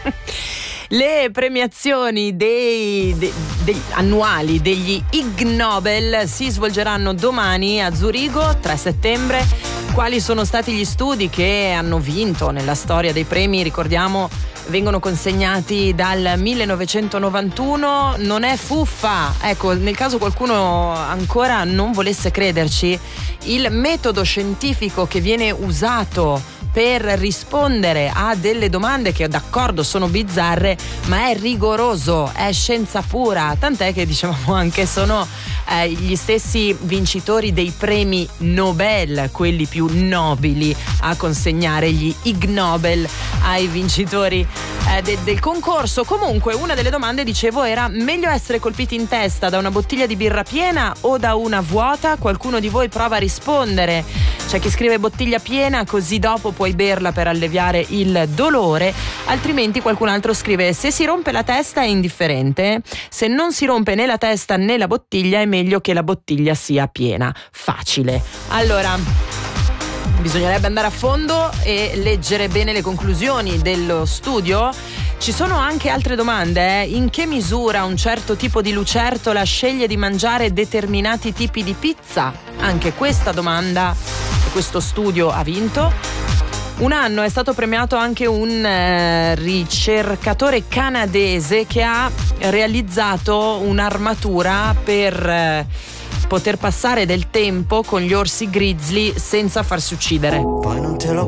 Le premiazioni annuali degli Ig Nobel si svolgeranno domani a Zurigo, 3 settembre. Quali sono stati gli studi che hanno vinto nella storia dei premi? Ricordiamo, vengono consegnati dal 1991. Non è fuffa. Ecco, nel caso qualcuno ancora non volesse crederci, il metodo scientifico che viene usato per rispondere a delle domande che d'accordo sono bizzarre, ma è rigoroso, è scienza pura, tant'è che dicevamo anche sono gli stessi vincitori dei premi Nobel, quelli più nobili, a consegnare gli Ig Nobel ai vincitori del concorso. Comunque una delle domande, dicevo, era: meglio essere colpiti in testa da una bottiglia di birra piena o da una vuota? Qualcuno di voi prova a rispondere. C'è chi scrive bottiglia piena, così dopo puoi berla per alleviare il dolore. Altrimenti qualcun altro scrive: se si rompe la testa è indifferente, se non si rompe né la testa né la bottiglia è meglio che la bottiglia sia piena. Facile. Allora, bisognerebbe andare a fondo e leggere bene le conclusioni dello studio. Ci sono anche altre domande. In che misura un certo tipo di lucertola sceglie di mangiare determinati tipi di pizza? Anche questa domanda, questo studio ha vinto. Un anno è stato premiato anche un ricercatore canadese che ha realizzato un'armatura per poter passare del tempo con gli orsi grizzly senza farsi uccidere.